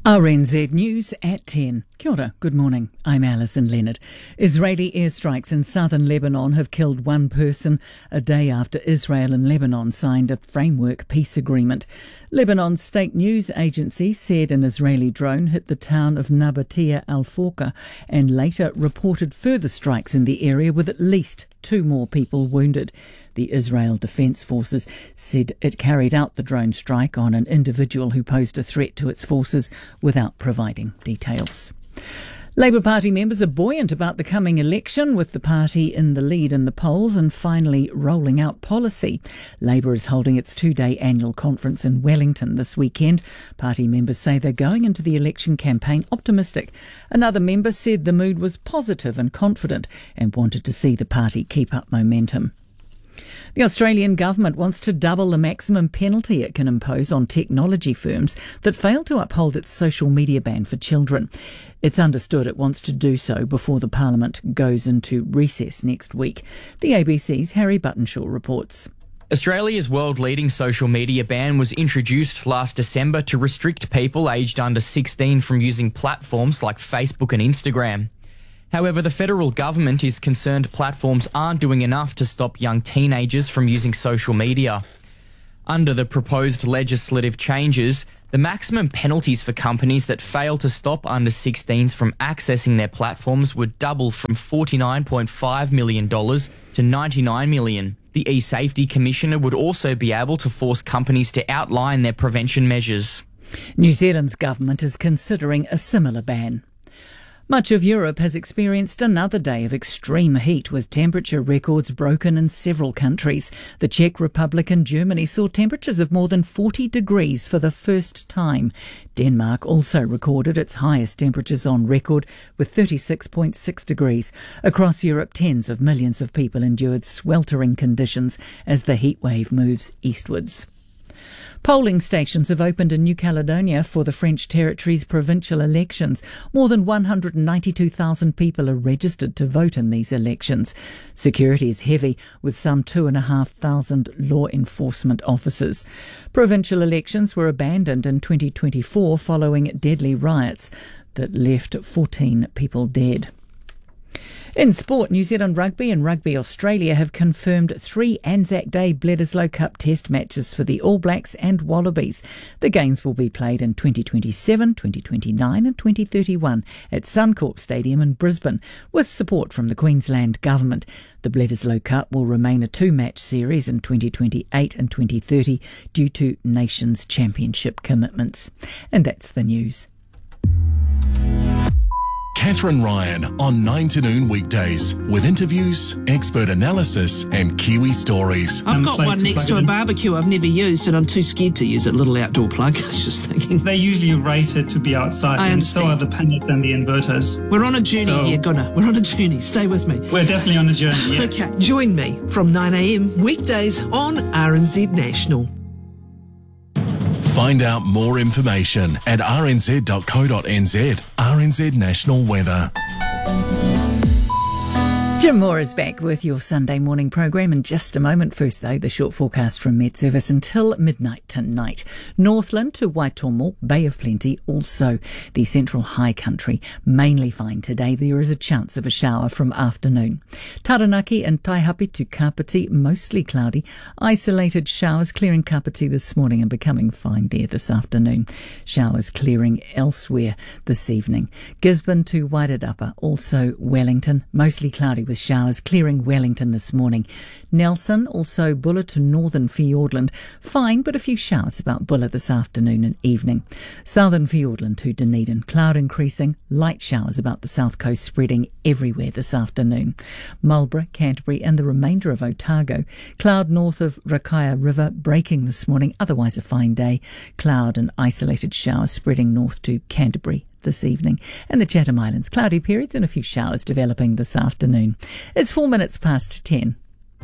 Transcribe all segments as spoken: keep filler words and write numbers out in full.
R N Z News at ten. Kia ora, good morning. I'm Alison Leonard. Israeli airstrikes in southern Lebanon have killed one person a day after Israel and Lebanon signed a framework peace agreement. Lebanon's state news agency said an Israeli drone hit the town of Nabatea al-Fawqa and later reported further strikes in the area with at least two more people wounded. The Israel Defence Forces said it carried out the drone strike on an individual who posed a threat to its forces without providing details. Labour Party members are buoyant about the coming election, with the party in the lead in the polls and finally rolling out policy. Labour is holding its two-day annual conference in Wellington this weekend. Party members say they're going into the election campaign optimistic. Another member said the mood was positive and confident and wanted to see the party keep up momentum. The Australian government wants to double the maximum penalty it can impose on technology firms that fail to uphold its social media ban for children. It's understood it wants to do so before the Parliament goes into recess next week. The A B C's Harry Buttonshaw reports. Australia's world-leading social media ban was introduced last December to restrict people aged under sixteen from using platforms like Facebook and Instagram. However, the federal government is concerned platforms aren't doing enough to stop young teenagers from using social media. Under the proposed legislative changes, the maximum penalties for companies that fail to stop under sixteens from accessing their platforms would double from forty-nine point five million dollars to ninety-nine million dollars. The eSafety Commissioner would also be able to force companies to outline their prevention measures. New Zealand's government is considering a similar ban. Much of Europe has experienced another day of extreme heat, with temperature records broken in several countries. The Czech Republic and Germany saw temperatures of more than forty degrees for the first time. Denmark also recorded its highest temperatures on record, with thirty-six point six degrees. Across Europe, tens of millions of people endured sweltering conditions as the heatwave moves eastwards. Polling stations have opened in New Caledonia for the French territory's provincial elections. More than one hundred ninety-two thousand people are registered to vote in these elections. Security is heavy, with some two thousand five hundred law enforcement officers. Provincial elections were abandoned in twenty twenty-four following deadly riots that left fourteen people dead. In sport, New Zealand Rugby and Rugby Australia have confirmed three Anzac Day Bledisloe Cup test matches for the All Blacks and Wallabies. The games will be played in twenty twenty-seven, twenty twenty-nine and twenty thirty-one at Suncorp Stadium in Brisbane, with support from the Queensland Government. The Bledisloe Cup will remain a two-match series in twenty twenty-eight and twenty thirty due to Nations Championship commitments. And that's the news. Catherine Ryan on nine to noon weekdays, with interviews, expert analysis and Kiwi stories. I've got one next to a barbecue I've never used and I'm too scared to use it. Little outdoor plug. I was just thinking. They're usually rated to be outside, I and understand. so are the panels and the inverters. We're on a journey So- here, Gunnar. We're on a journey. Stay with me. We're definitely on a journey, yes. Okay, join me from nine a.m. weekdays on R N Z National. Find out more information at r n z dot co dot n z. R N Z National Weather. Jim Moore is back with your Sunday morning program in just a moment. First, though, the short forecast from Met Service until midnight tonight. Northland to Waitomo, Bay of Plenty, also the central high country, mainly fine today. There is a chance of a shower from afternoon. Taranaki and Taihape to Kapiti, mostly cloudy. Isolated showers clearing Kapiti this morning and becoming fine there this afternoon. Showers clearing elsewhere this evening. Gisborne to Wairarapa, also Wellington, mostly cloudy with showers clearing Wellington this morning. Nelson, also Bulla to northern Fiordland, fine but a few showers about Bulla this afternoon and evening. Southern Fiordland to Dunedin, cloud increasing, light showers about the south coast spreading everywhere this afternoon. Marlborough, Canterbury and the remainder of Otago, cloud north of Rakaya River breaking this morning, otherwise a fine day. Cloud and isolated showers spreading north to Canterbury this evening, and the Chatham Islands, cloudy periods and a few showers developing this afternoon. It's four minutes past ten.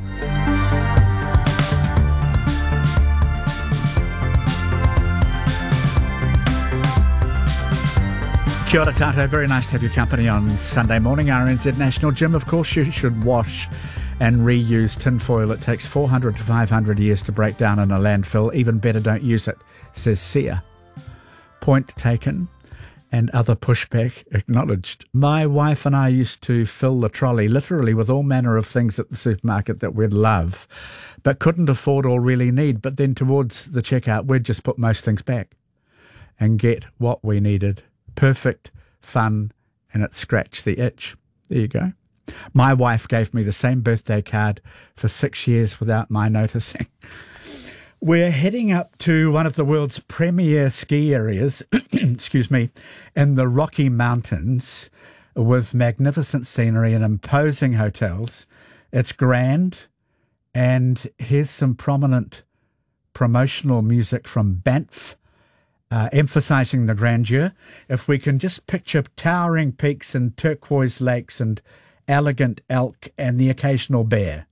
Kia ora tātou, very nice to have your company on Sunday morning. R N Z National. Jim, of course you should wash and reuse tinfoil. It takes four hundred to five hundred years to break down in a landfill. Even better, don't use it, says Sia. Point taken. and other pushback acknowledged. My wife and I used to fill the trolley literally with all manner of things at the supermarket that we'd love, but couldn't afford or really need. But then towards the checkout, we'd just put most things back and get what we needed. Perfect, fun, and it scratched the itch. There you go. My wife gave me the same birthday card for six years without my noticing. We're heading up to one of the world's premier ski areas, excuse me, in the Rocky Mountains with magnificent scenery and imposing hotels. It's grand, and here's some prominent promotional music from Banff, uh, emphasising the grandeur. If we can just picture towering peaks and turquoise lakes and elegant elk and the occasional bear.